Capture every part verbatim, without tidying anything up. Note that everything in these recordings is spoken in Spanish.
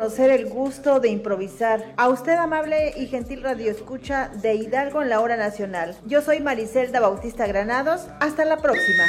conocer el gusto de improvisar. A usted, amable y gentil radioescucha de Hidalgo en la Hora Nacional. Yo soy Maricelda Bautista Granados. Hasta la próxima.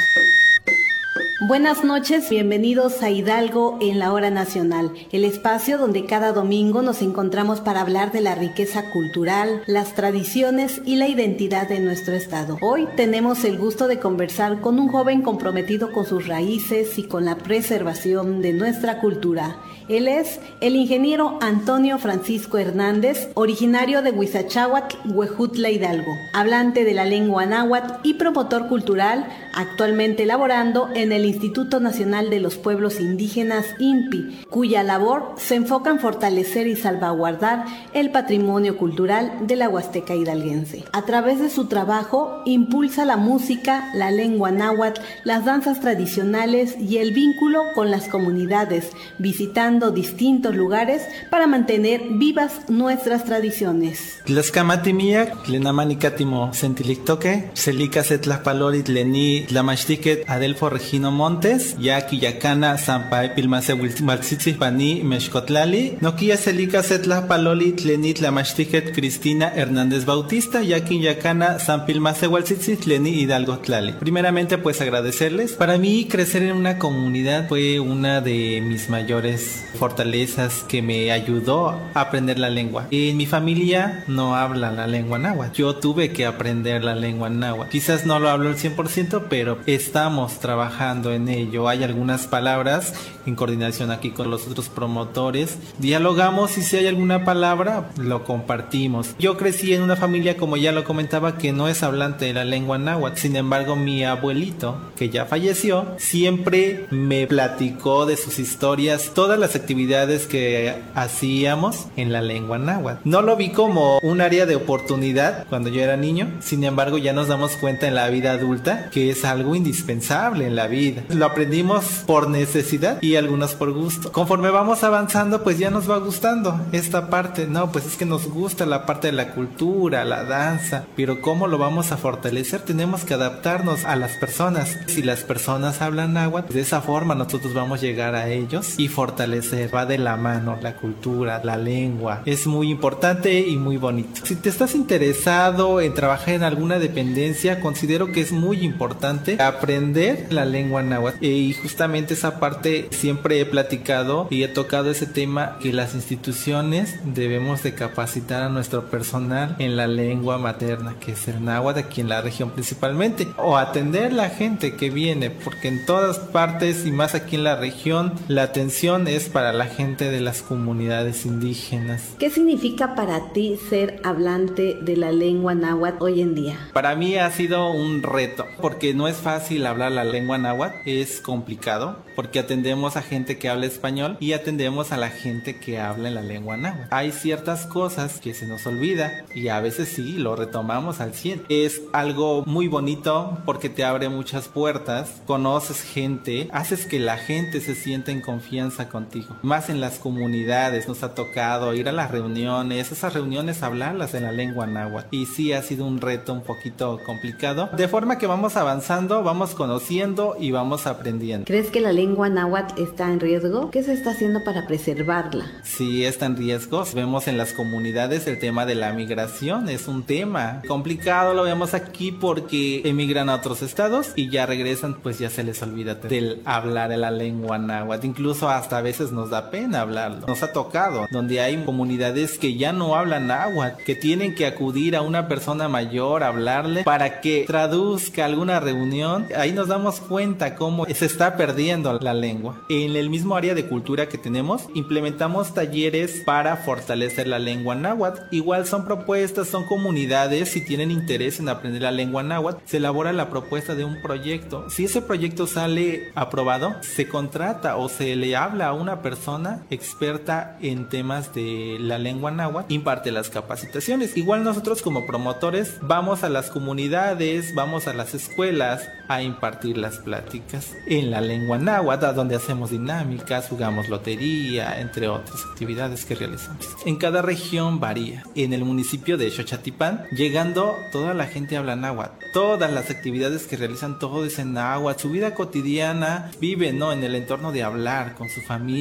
Buenas noches, bienvenidos a Hidalgo en la Hora Nacional, el espacio donde cada domingo nos encontramos para hablar de la riqueza cultural, las tradiciones y la identidad de nuestro estado. Hoy tenemos el gusto de conversar con un joven comprometido con sus raíces y con la preservación de nuestra cultura. Él es el ingeniero Antonio Francisco Hernández, originario de Huizachahuatl, Huejutla, Hidalgo, hablante de la lengua náhuatl y promotor cultural, actualmente laborando en el Instituto Nacional de los Pueblos Indígenas, I N P I, cuya labor se enfoca en fortalecer y salvaguardar el patrimonio cultural de la Huasteca hidalguense. A través de su trabajo, impulsa la música, la lengua náhuatl, las danzas tradicionales y el vínculo con las comunidades, visitando distintos lugares para mantener vivas nuestras tradiciones. Tlaxcamatimiac, tlenamanicatimo sentilictoque, celica setlaspalorit leni tlamachtiquet Adelfo Regino Montes, ya quillacana Sampa Pilmase Waltzitzi Pani Mexcotlali, noquilla celica setlaspalorit leni tlamachtiquet Cristina Hernández Bautista, ya quillacana San Pilmase Waltzitzi leni Hidalgo Tlali. Primeramente, pues agradecerles. Para mí, crecer en una comunidad fue una de mis mayores fortalezas que me ayudó a aprender la lengua. En mi familia no hablan la lengua náhuatl. Yo tuve que aprender la lengua náhuatl. Quizás no lo hablo al cien por ciento, pero estamos trabajando en ello. Hay algunas palabras en coordinación aquí con los otros promotores. Dialogamos y si hay alguna palabra, lo compartimos. Yo crecí en una familia, como ya lo comentaba, que no es hablante de la lengua náhuatl. Sin embargo, mi abuelito, que ya falleció, siempre me platicó de sus historias, todas las actividades que hacíamos en la lengua náhuatl. No lo vi como un área de oportunidad cuando yo era niño, sin embargo ya nos damos cuenta en la vida adulta que es algo indispensable en la vida. Lo aprendimos por necesidad y algunos por gusto. Conforme vamos avanzando, pues ya nos va gustando esta parte. No, pues es que nos gusta la parte de la cultura, la danza, pero ¿cómo lo vamos a fortalecer? Tenemos que adaptarnos a las personas. Si las personas hablan náhuatl, de esa forma nosotros vamos a llegar a ellos y fortalecer. Va de la mano la cultura, la lengua. Es muy importante y muy bonito. Si te estás interesado en trabajar en alguna dependencia, considero que es muy importante aprender la lengua náhuatl. Y justamente esa parte siempre he platicado y he tocado ese tema, que las instituciones debemos de capacitar a nuestro personal en la lengua materna, que es el náhuatl aquí en la región principalmente, o atender la gente que viene, porque en todas partes y más aquí en la región la atención es para la gente de las comunidades indígenas. ¿Qué significa para ti ser hablante de la lengua náhuatl hoy en día? Para mí ha sido un reto, porque no es fácil hablar la lengua náhuatl, es complicado, porque atendemos a gente que habla español y atendemos a la gente que habla en la lengua náhuatl. Hay ciertas cosas que se nos olvida y a veces sí, lo retomamos al cien. Es algo muy bonito porque te abre muchas puertas, conoces gente, haces que la gente se sienta en confianza contigo. Más en las comunidades nos ha tocado ir a las reuniones, esas reuniones hablarlas en la lengua náhuatl. Y sí ha sido un reto un poquito complicado, de forma que vamos avanzando, vamos conociendo y vamos aprendiendo. ¿Crees que la lengua náhuatl está en riesgo? ¿Qué se está haciendo para preservarla? Sí, está en riesgo. Vemos en las comunidades el tema de la migración, es un tema complicado, lo vemos aquí porque emigran a otros estados y ya regresan, pues ya se les olvida del hablar de la lengua náhuatl. Incluso hasta a veces nos da pena hablarlo. Nos ha tocado donde hay comunidades que ya no hablan náhuatl, que tienen que acudir a una persona mayor a hablarle para que traduzca alguna reunión. Ahí nos damos cuenta cómo se está perdiendo la lengua. En el mismo área de cultura que tenemos, implementamos talleres para fortalecer la lengua náhuatl. Igual son propuestas, son comunidades, si tienen interés en aprender la lengua náhuatl, se elabora la propuesta de un proyecto. Si ese proyecto sale aprobado, se contrata o se le habla a una persona experta en temas de la lengua náhuatl, imparte las capacitaciones. Igual nosotros como promotores vamos a las comunidades, vamos a las escuelas a impartir las pláticas en la lengua náhuatl, donde hacemos dinámicas, jugamos lotería, entre otras actividades que realizamos. En cada región varía. En el municipio de Xochatipan, llegando, toda la gente habla náhuatl. Todas las actividades que realizan, todo es en náhuatl. Su vida cotidiana vive, ¿no?, en el entorno de hablar con su familia,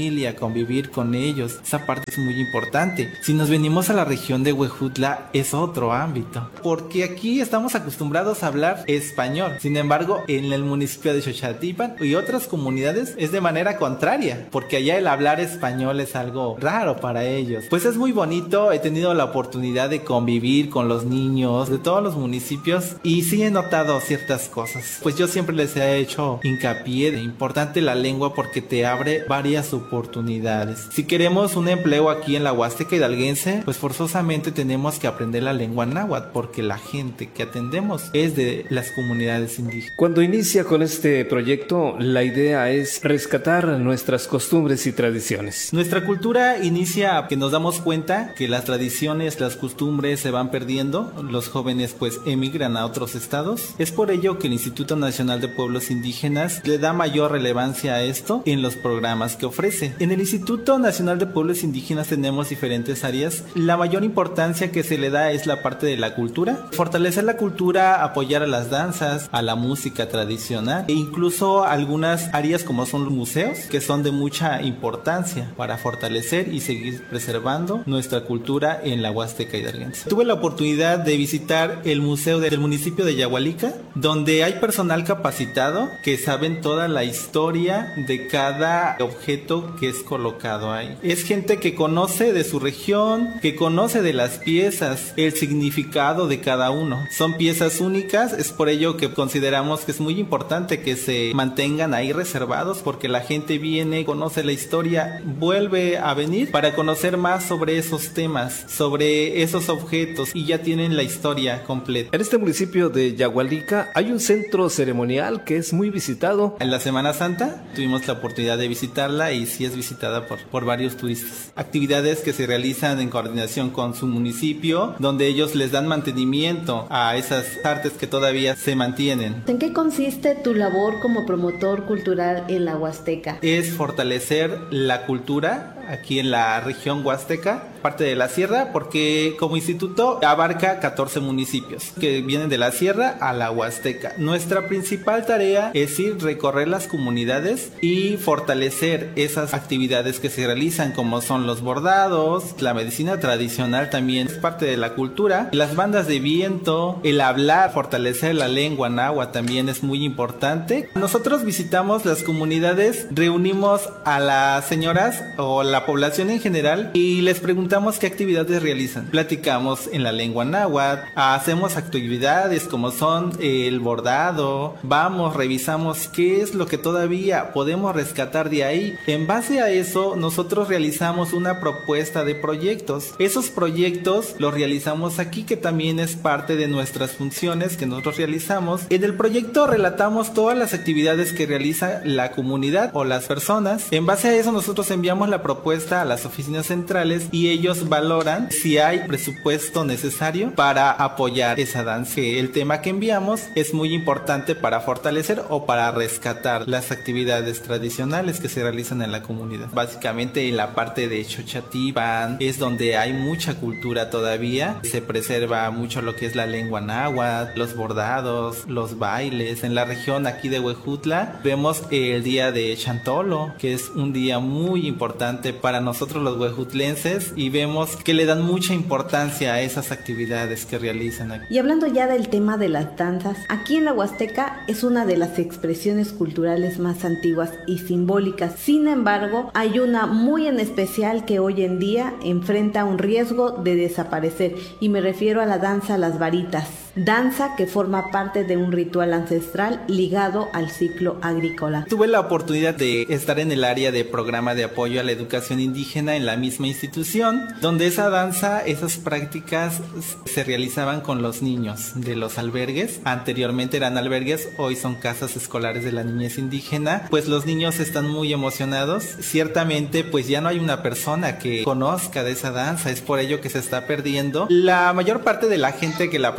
familia, convivir con ellos. Esa parte es muy importante. Si nos venimos a la región de Huejutla, es otro ámbito, porque aquí estamos acostumbrados a hablar español. Sin embargo, en el municipio de Xochatipan y otras comunidades es de manera contraria, porque allá el hablar español es algo raro para ellos. Pues es muy bonito, he tenido la oportunidad de convivir con los niños de todos los municipios y sí he notado ciertas cosas. Pues yo siempre les he hecho hincapié de importante la lengua porque te abre varias oportunidades. Si queremos un empleo aquí en la Huasteca hidalguense, pues forzosamente tenemos que aprender la lengua náhuatl, porque la gente que atendemos es de las comunidades indígenas. Cuando inicia con este proyecto, la idea es rescatar nuestras costumbres y tradiciones. Nuestra cultura inicia que nos damos cuenta que las tradiciones, las costumbres se van perdiendo, los jóvenes pues emigran a otros estados. Es por ello que el Instituto Nacional de Pueblos Indígenas le da mayor relevancia a esto en los programas que ofrece. En el Instituto Nacional de Pueblos Indígenas tenemos diferentes áreas. La mayor importancia que se le da es la parte de la cultura, fortalecer la cultura, apoyar a las danzas, a la música tradicional e incluso algunas áreas como son los museos, que son de mucha importancia para fortalecer y seguir preservando nuestra cultura en la Huasteca hidalguense. Tuve la oportunidad de visitar el museo del municipio de Yahualica, donde hay personal capacitado que saben toda la historia de cada objeto que es colocado ahí. Es gente que conoce de su región, que conoce de las piezas, el significado de cada uno. Son piezas únicas, es por ello que consideramos que es muy importante que se mantengan ahí reservados, porque la gente viene, conoce la historia, vuelve a venir para conocer más sobre esos temas, sobre esos objetos, y ya tienen la historia completa. En este municipio de Yahualica hay un centro ceremonial que es muy visitado. En la Semana Santa tuvimos la oportunidad de visitarla y sí es visitada por, por varios turistas. Actividades que se realizan en coordinación con su municipio, donde ellos les dan mantenimiento a esas artes que todavía se mantienen. ¿En qué consiste tu labor como promotor cultural en la Huasteca? Es fortalecer la cultura aquí en la región huasteca, parte de la sierra, porque como instituto abarca catorce municipios que vienen de la sierra a la Huasteca. Nuestra principal tarea es ir, recorrer las comunidades y fortalecer esas actividades que se realizan, como son los bordados, la medicina tradicional también es parte de la cultura, las bandas de viento, el hablar, fortalecer la lengua náhuatl también es muy importante. Nosotros visitamos las comunidades, reunimos a las señoras o la la población en general y les preguntamos qué actividades realizan. Platicamos en la lengua náhuatl, hacemos actividades como son el bordado, vamos, revisamos qué es lo que todavía podemos rescatar de ahí. En base a eso, nosotros realizamos una propuesta de proyectos. Esos proyectos los realizamos aquí, que también es parte de nuestras funciones que nosotros realizamos. En el proyecto relatamos todas las actividades que realiza la comunidad o las personas. En base a eso, nosotros enviamos la propuesta a las oficinas centrales y ellos valoran si hay presupuesto necesario para apoyar esa danza. El tema que enviamos es muy importante para fortalecer o para rescatar las actividades tradicionales que se realizan en la comunidad. Básicamente en la parte de Xochatipan es donde hay mucha cultura todavía, se preserva mucho lo que es la lengua náhuatl, los bordados, los bailes. En la región aquí de Huejutla vemos el día de Chantolo, que es un día muy importante para nosotros los huejutlenses, y vemos que le dan mucha importancia a esas actividades que realizan aquí. Y hablando ya del tema de las danzas, aquí en la Huasteca es una de las expresiones culturales más antiguas y simbólicas. Sin embargo, hay una muy en especial que hoy en día enfrenta un riesgo de desaparecer, y me refiero a la danza Las Varitas. Danza que forma parte de un ritual ancestral ligado al ciclo agrícola. Tuve la oportunidad de estar en el área de programa de apoyo a la educación indígena en la misma institución, donde esa danza, esas prácticas se realizaban con los niños de los albergues. Anteriormente eran albergues, hoy son casas escolares de la niñez indígena. Pues los niños están muy emocionados. Ciertamente pues ya no hay una persona que conozca de esa danza, es por ello que se está perdiendo. La mayor parte de la gente que la practica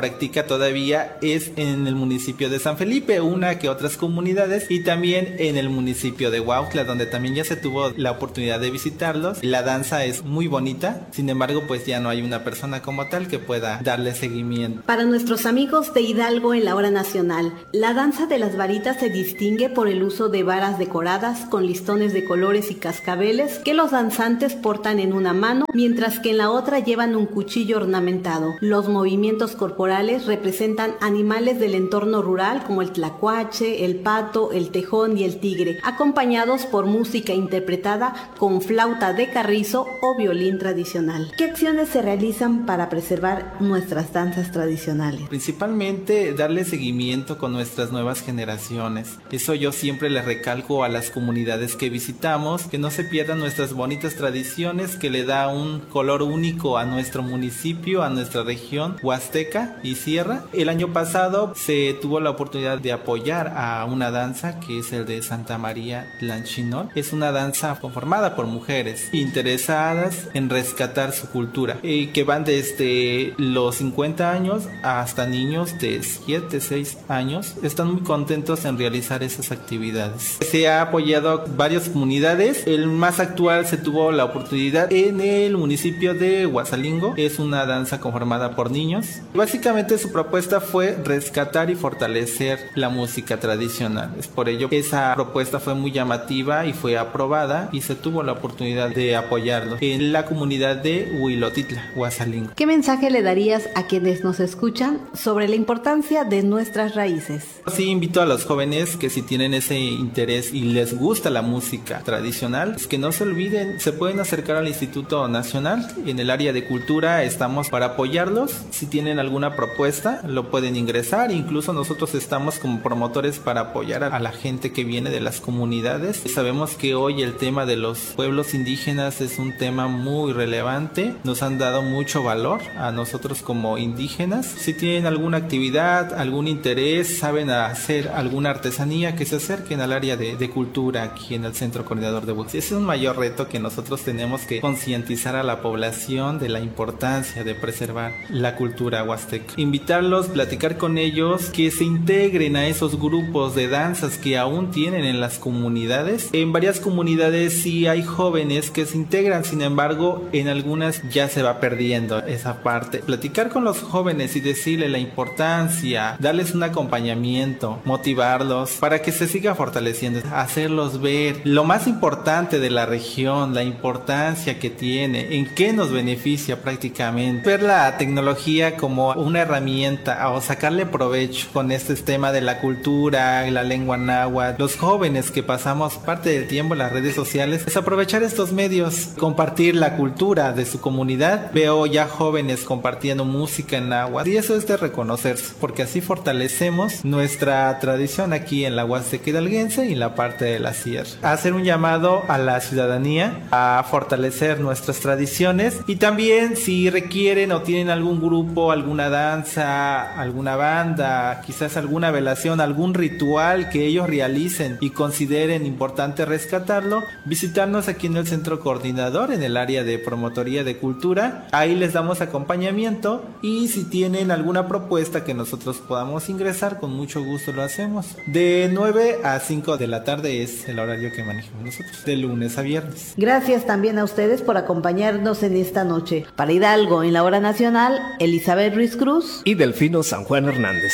huasteca todavía es en el municipio de San Felipe, una que otras comunidades, y también en el municipio de Huautla, donde también ya se tuvo la oportunidad de visitarlos. La danza es muy bonita, sin embargo pues ya no hay una persona como tal que pueda darle seguimiento. Para nuestros amigos de Hidalgo en la hora nacional, la danza de las varitas se distingue por el uso de varas decoradas con listones de colores y cascabeles que los danzantes portan en una mano, mientras que en la otra llevan un cuchillo ornamentado. Los movimientos corporales representan animales del entorno rural como el tlacuache, el pato, el tejón y el tigre, acompañados por música interpretada con flauta de carrizo o violín tradicional. ¿Qué acciones se realizan para preservar nuestras danzas tradicionales? Principalmente darle seguimiento con nuestras nuevas generaciones. Eso yo siempre le recalco a las comunidades que visitamos, que no se pierdan nuestras bonitas tradiciones, que le da un color único a nuestro municipio, a nuestra región huasteca y sierra. El año pasado se tuvo la oportunidad de apoyar a una danza que es el de Santa María Tlanchinol. Es una danza conformada por mujeres interesadas en rescatar su cultura, y que van desde los cincuenta años hasta niños de siete, seis años. Están muy contentos en realizar esas actividades. Se ha apoyado varias comunidades. El más actual se tuvo la oportunidad en el municipio de Huasalingo. Es una danza conformada por niños. Básicamente su propuesta fue rescatar y fortalecer la música tradicional. Es por ello que esa propuesta fue muy llamativa y fue aprobada, y se tuvo la oportunidad de apoyarlo en la comunidad de Huilotitla, Huasalingo. ¿Qué mensaje le darías a quienes nos escuchan sobre la importancia de nuestras raíces? Sí, invito a los jóvenes que si tienen ese interés y les gusta la música tradicional, pues que no se olviden, se pueden acercar al Instituto Nacional. En el área de cultura estamos para apoyarlos. Si tienen alguna propuesta, lo pueden ingresar. Incluso nosotros estamos como promotores para apoyar a la gente que viene de las comunidades. Sabemos que hoy el tema de los pueblos indígenas es un tema muy relevante. Nos han dado mucho valor a nosotros como indígenas. Si tienen alguna actividad, algún interés, saben hacer alguna artesanía, que se acerquen al área de, de cultura aquí en el Centro Coordinador de Huasteca. Es un mayor reto que nosotros tenemos que concientizar a la población de la importancia de preservar la cultura huasteca. Invitarlos, platicar con ellos, que se integren a esos grupos de danzas que aún tienen en las comunidades. En varias comunidades sí hay jóvenes que se integran, sin embargo, en algunas ya se va perdiendo esa parte. Platicar con los jóvenes y decirles la importancia, darles un acompañamiento, motivarlos para que se siga fortaleciendo, hacerlos ver lo más importante de la región, la importancia que tiene, en qué nos beneficia prácticamente. Ver la tecnología como una herramienta o sacarle provecho con este tema de la cultura, la lengua náhuatl. Los jóvenes que pasamos parte del tiempo en las redes sociales, es aprovechar estos medios, compartir la cultura de su comunidad. Veo ya jóvenes compartiendo música en náhuatl, y eso es de reconocerse, porque así fortalecemos nuestra tradición aquí en la Huasteca hidalguense y en la parte de la sierra. Hacer un llamado a la ciudadanía a fortalecer nuestras tradiciones, y también si requieren o tienen algún grupo, alguna danza, alguna banda, quizás alguna velación, algún ritual que ellos realicen y consideren importante rescatarlo, visitarnos aquí en el Centro Coordinador en el área de promotoría de cultura. Ahí les damos acompañamiento, y si tienen alguna propuesta que nosotros podamos ingresar, con mucho gusto lo hacemos. De nueve a cinco de la tarde es el horario que manejamos nosotros, de lunes a viernes. Gracias también a ustedes por acompañarnos en esta noche. Para Hidalgo en la hora nacional, Elizabeth Ruiz Cruz y Delfino San Juan Hernández.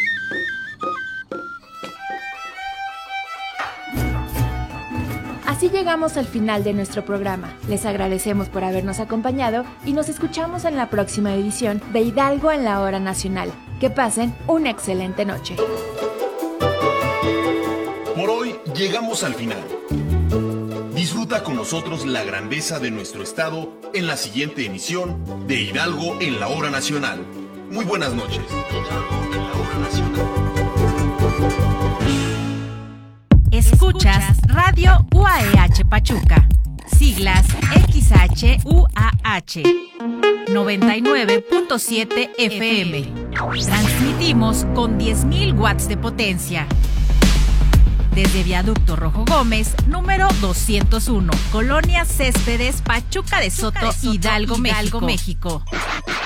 Así llegamos al final de nuestro programa. Les agradecemos por habernos acompañado y nos escuchamos en la próxima edición de Hidalgo en la hora nacional. Que pasen una excelente noche. Por hoy llegamos al final. Disfruta con nosotros la grandeza de nuestro estado en la siguiente emisión de Hidalgo en la hora nacional. Muy buenas noches. Hidalgo en la hora nacional. Escuchas Radio U A E H Pachuca, siglas X H U A H, noventa y nueve punto siete F M. Transmitimos con diez mil watts de potencia. Desde Viaducto Rojo Gómez, número doscientos uno, Colonia Céspedes, Pachuca de Soto, Hidalgo, México.